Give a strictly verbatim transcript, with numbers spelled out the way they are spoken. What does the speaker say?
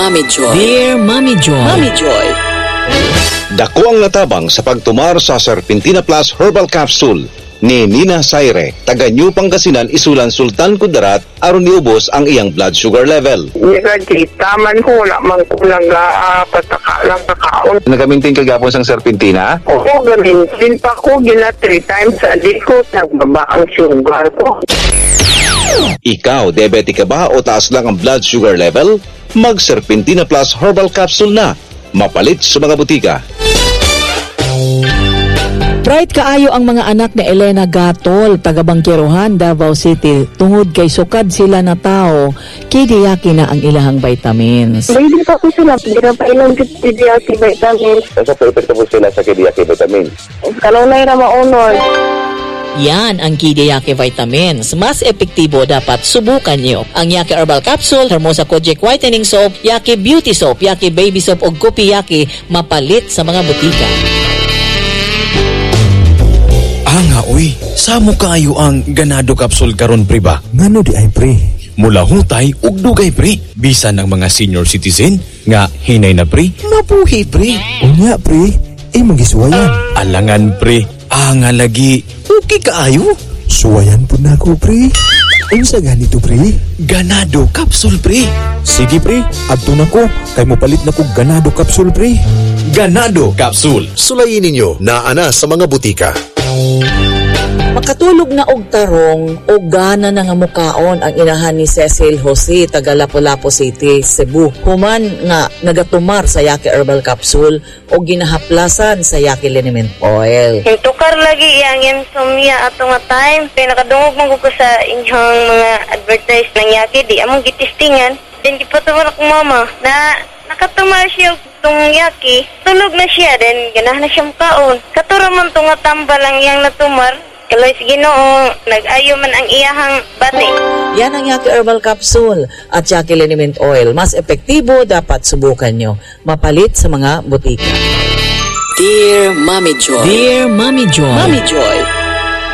Mommy Joy. Dear Mommy Joy. Mommy Joy. Dako ang natabang sa pagtumar sa Serpentina Plus Herbal Capsule ni Nina Saire, taga New Pangasinan, isulan Sultan Kudarat, aron niubos ang iyang blood sugar level. Nagadi, taman ko, wala man kulang uh, pataka lang kakaon. Nagamintin kagapon sang Serpentina? Oo, gamintin pa ko, gina three times a day ko, nagbaba ang sugar ko. Ikaw, diabetic ka ba o taas lang ang blood sugar level? Mag Serpentina Plus Herbal Capsule na. Mapalit sa mga butika. Bright kaayo ang mga anak ni Elena Gatol, taga Bangkiruhan, Davao City. Tungod kay sukad sila na tao, kidiyaki na ang ilahang vitamins. Baby pa ko sila, hindi pa ilang kidiyaki vitamins. Sa perfect po sila sa kidiyaki vitamins. Kalau na ira maunod. Yan ang Kidi Yaki Vitamins. Mas epektibo, dapat subukan nyo. Ang Yaki Herbal Capsule, Hermosa Kojic Whitening Soap, Yaki Beauty Soap, Yaki Baby Soap o Gupi Yaki, mapalit sa mga butika. Ah nga, uy. Samo kayo ang ganado capsule karon, pre ba? Ngano di ay, pre? Mula hutay ug dugay, pre. Bisan ng mga senior citizen nga hinay na, pre. Mabuhi, pre. Unya, pre. Eh, magisuwayan. Alangan, pre. Ah nga lagi. Okay kaayo. Suwayan po na ako, pre. Unsa ganito, pre? Ganado capsule, pre. Sige, pre. Adto na ko. Kay mo palit na ko ganado capsule, pre. Ganado capsule. Sulayin ninyo na ana sa mga butika. Makatulog na og tarong o gana na nga mukaon ang inahan ni Cecil Jose, taga Lapu-Lapu City, Cebu. Human nga nagatumar sa Yaki Herbal Capsule o ginahaplasan sa Yaki Liniment Oil. Tukar lagi yang insomnia ato nga time. Kaya nakadungog mo ko sa inyong mga advertise ng Yaki. Di among gitistingan. Then gipatumar akong mama na nakatumar siya itong Yaki. Tulog na siya. Then ganahan na siya mukaon. Katuraman itong nga tambal ang iyang natumar. Kaloy sige Ginoo, nag-ayo man ang iyahang bati. Yan ang Yaki Herbal Capsule at Yaki Liniment Oil. Mas epektibo, dapat subukan nyo. Mapalit sa mga butika. Dear Mommy Joy. Dear Mommy Joy. Mommy Joy.